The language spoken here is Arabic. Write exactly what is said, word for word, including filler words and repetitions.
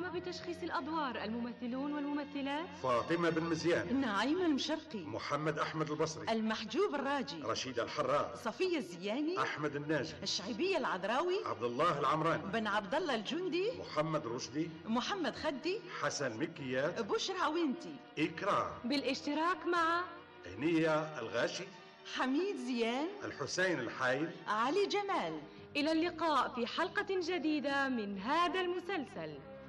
قام بتشخيص الأدوار الممثلون والممثلات: فاطمة بن مزيان، نعيمة المشرقي، محمد أحمد البصري، المحجوب الراجي، رشيد الحراء، صفية الزياني، أحمد الناجي، الشعيبية العذراوي، عبد الله العمراني، بن عبد الله الجندي، محمد رشدي، محمد خدي، حسن مكيات، بشرى عوينتي، إكرام، بالاشتراك مع هنية الغاشي، حميد زيان، الحسين الحايل، علي جمال. إلى اللقاء في حلقة جديدة من هذا المسلسل.